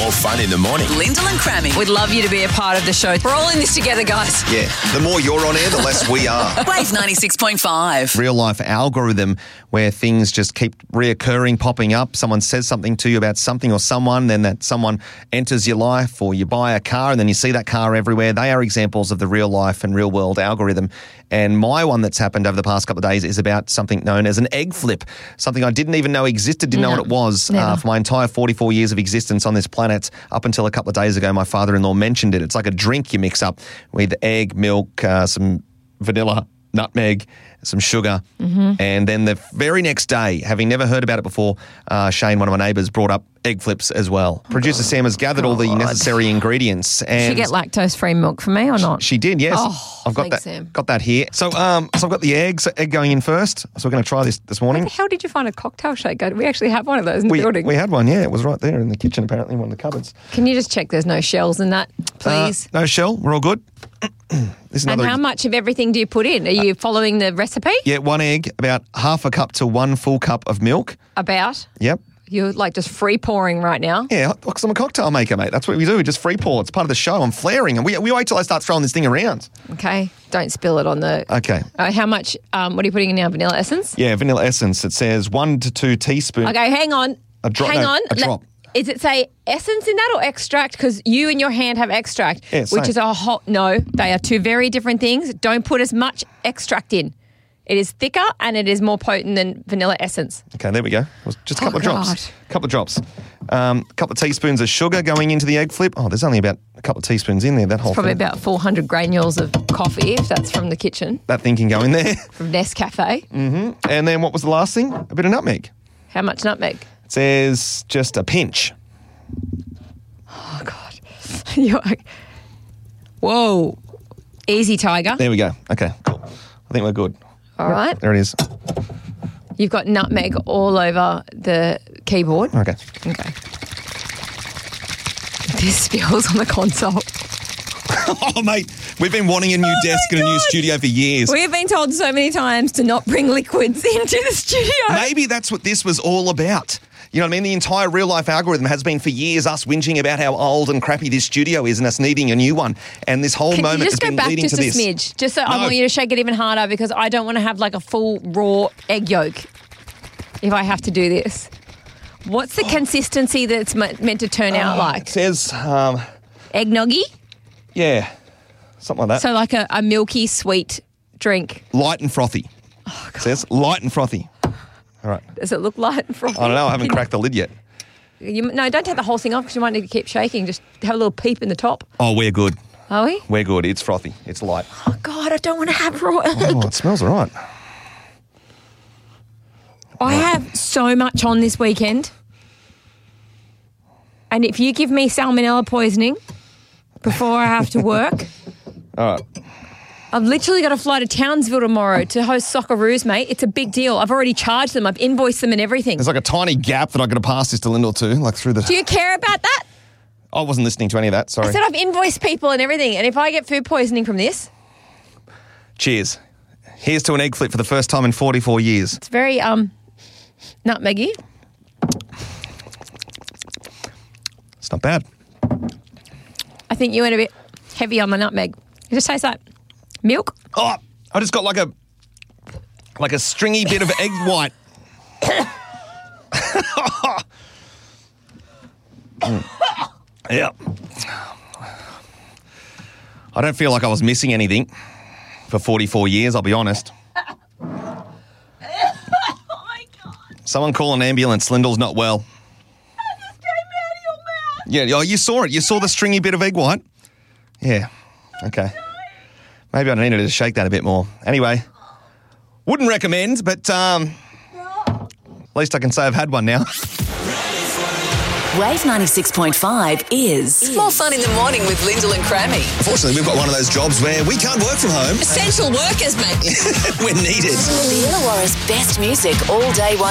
More fun in the morning. Lyndall and Crammy. We'd love you to be a part of the show. We're all in this together, guys. Yeah, the more you're on air, the less we are. Wave 96.5. Real life algorithm where things just keep reoccurring, popping up. Someone says something to you about something or someone, then that someone enters your life, or you buy a car and then you see that car everywhere. They are examples of the real life and real world algorithm. And my one that's happened over the past couple of days is about something known as an egg flip, something I didn't even know existed, didn't know what it was for my entire 44 years of existence on this planet. Up until a couple of days ago, my father-in-law mentioned it. It's like a drink you mix up with egg, milk, some vanilla, nutmeg, some sugar. And then the very next day, having never heard about it before, Shane, one of my neighbours, brought up egg flips as well. Producer Sam has gathered all the necessary ingredients. And Did she get lactose-free milk for me or not? She did, yes. Oh, I've got thanks, that. Sam. Got that here. So, I've got the egg going in first. So we're going to try this morning. How did you find a cocktail shaker? We actually have one of those in the building. We had one, yeah. It was right there in the kitchen, apparently, in one of the cupboards. Can you just check there's no shells in that, please? No shell. We're all good. This is And another. how much of everything do you put in? Are you following the recipe? Yeah, one egg, about half a cup to 1 full cup of milk. About? Yep. You're like just free pouring right now. Yeah, because I'm a cocktail maker, mate. That's what we do. We just free pour. It's part of the show. I'm flaring. And we wait till I start throwing this thing around. Okay. Don't spill it on the... Okay. How much, what are you putting in now? Vanilla essence? Yeah, vanilla essence. It says 1 to 2 teaspoons. Okay, hang on. A drop. Hang no, on. A drop. Is it say essence in that or extract? Because you in your hand have extract, Yeah, which same. is a hot... No, they are two very different things. Don't put as much extract in. It is thicker and it is more potent than vanilla essence. Okay, there we go. Just a couple of God. drops. A couple of drops. A couple of teaspoons of sugar going into the egg flip. Oh, there's only about a couple of teaspoons in there, that whole Probably thing. about 400 granules of coffee, if that's from the kitchen, That thing can go in there. from Nescafe. And then what was the last thing? A bit of nutmeg. How much nutmeg? It says just a pinch. Oh, God. You're like, whoa. Easy, Tiger. There we go. Okay, cool. I think we're good. All right. There it is. You've got nutmeg all over the keyboard. Okay. Okay. This spills on the console. Oh, mate, we've been wanting a new desk and a new studio for years. We have been told so many times to not bring liquids into the studio. Maybe that's what this was all about. You know what I mean? The entire real-life algorithm has been for years us whinging about how old and crappy this studio is and us needing a new one. And this whole Can moment you has just go been back leading just to a this. smidge? Just so I No. want you to shake it even harder because I don't want to have like a full raw egg yolk if I have to do this. What's the consistency that's meant to turn out It like? says, Eggnoggy? yeah, something like that. So like a milky, sweet drink. Light and frothy. Oh, It says light and frothy. All right. Does it look light and frothy? I don't know. I haven't cracked the lid yet. No, don't take the whole thing off because you might need to keep shaking. Just have a little peep in the top. Oh, we're good. Are we? We're good. It's frothy. It's light. Oh, God, I don't want to have raw egg. Oh, it smells all right. I have so much on this weekend. And if you give me salmonella poisoning before I have to work, All right. I've literally got to fly to Townsville tomorrow to host Socceroos, mate. It's a big deal. I've already charged them. I've invoiced them and everything. There's like a tiny gap that I got to pass this to Lyndall too, like through the... Do you care about that? I wasn't listening to any of that, sorry. I said I've invoiced people and everything. And if I get food poisoning from this, Cheers. Here's to an egg flip for the first time in 44 years. it's very nutmeggy. It's not bad. I think you went a bit heavy on the nutmeg. It just tastes like milk. Oh, I just got like a stringy bit of egg white. Yeah. I don't feel like I was missing anything for 44 years, I'll be honest. Oh, my God. Someone call an ambulance. Lyndall's not well. That just came out of your mouth. Yeah, oh, you saw it. You saw the stringy bit of egg white? Yeah. Okay. Maybe I needed to shake that a bit more. Anyway, wouldn't recommend, but at least I can say I've had one now. Wave 96.5 is more fun in the morning with Lyndall and Crammy. Unfortunately, we've got one of those jobs where we can't work from home. Essential workers, mate. We're needed. The Illawarra's best music all day.